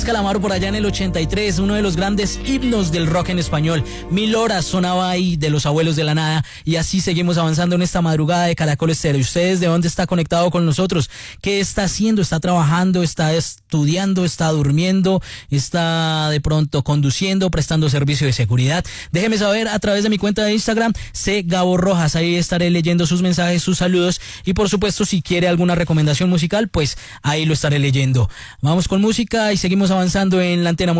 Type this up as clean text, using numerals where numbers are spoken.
Calamaro por allá en el 83, uno de los grandes himnos del rock en español. 1000 horas sonaba ahí de Los Abuelos de la Nada, y así seguimos avanzando en esta madrugada de Caracol Estéreo. ¿Y ustedes de dónde está conectado con nosotros? ¿Qué está haciendo? ¿Está trabajando? ¿Está estudiando? ¿Está durmiendo? ¿Está de pronto conduciendo? ¿Prestando servicio de seguridad? Déjeme saber a través de mi cuenta de Instagram, @Gabo_Rojas. Ahí estaré leyendo sus mensajes, sus saludos, y por supuesto si quiere alguna recomendación musical, pues ahí lo estaré leyendo. Vamos con música y seguimos avanzando en la antena.